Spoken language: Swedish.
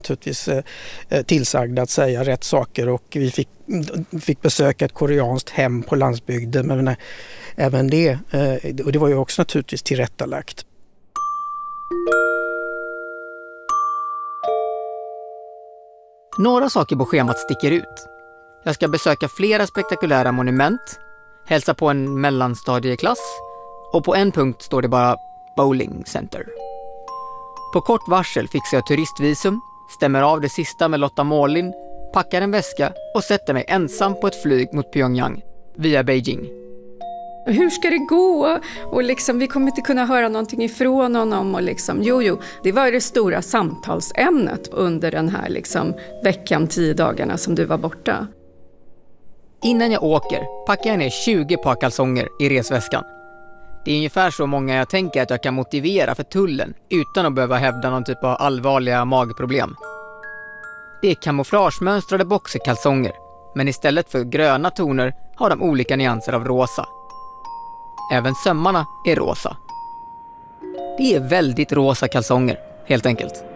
Naturligtvis tillsagda att säga rätt saker, och vi fick besöka ett koreanskt hem på landsbygden, men även det, och det var ju också naturligtvis tillrättalagt. Några saker på schemat sticker ut. Jag ska besöka flera spektakulära monument, hälsa på en mellanstadieklass, och på en punkt står det bara bowling center. På kort varsel fixar jag turistvisum, stämmer av det sista med Lotta Målin, packar en väska och sätter mig ensam på ett flyg mot Pyongyang via Beijing. Hur ska det gå? Och liksom, vi kommer inte kunna höra någonting ifrån honom. Och liksom, det var det stora samtalsämnet under den här veckan, 10 dagarna som du var borta. Innan jag åker packar jag ner 20 par kalsonger i resväskan. Det är ungefär så många jag tänker att jag kan motivera för tullen utan att behöva hävda någon typ av allvarliga magproblem. Det är kamouflagemönstrade boxerkalsonger, men istället för gröna toner har de olika nyanser av rosa. Även sömmarna är rosa. Det är väldigt rosa kalsonger, helt enkelt.